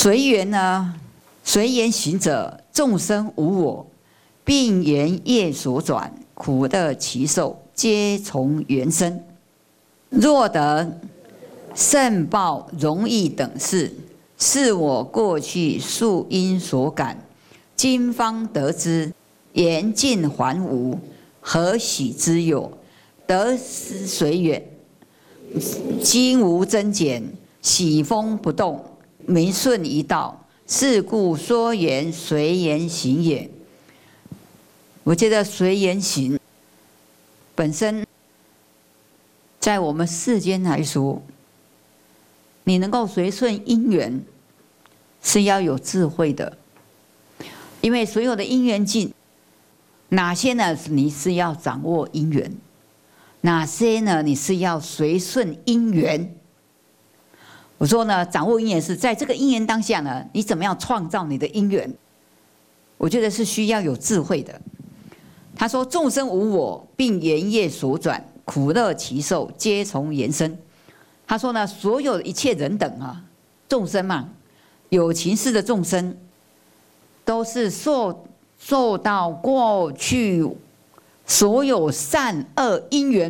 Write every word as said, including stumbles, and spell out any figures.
随缘呢，随缘行者，众生无我，病缘业所转，苦乐其受，皆从缘生。若得胜报容易等事，是我过去数因所感，今方得知，缘尽还无，何喜之有？得失随缘，今无增减，喜风不动，明顺一道，是故说缘随缘行也。我觉得随缘行本身，在我们世间来说，你能够随顺因缘，是要有智慧的。因为所有的因缘境，哪些呢？你是要掌握因缘，哪些呢？你是要随顺因缘。我说呢，掌握因缘是在这个因缘当下呢，你怎么样创造你的因缘？我觉得是需要有智慧的。他说：“众生无我，并缘业所转，苦乐其受，皆从缘生。”他说呢，所有的一切人等啊，众生嘛，有情世的众生，都是受受到过去所有善恶因缘